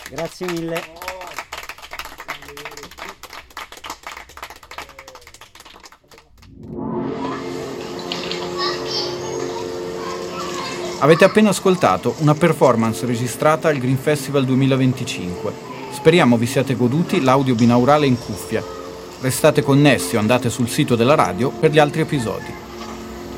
Grazie mille. Avete appena ascoltato una performance registrata al Green Festival 2025. Speriamo vi siate goduti l'audio binaurale in cuffia. Restate connessi o andate sul sito della radio per gli altri episodi.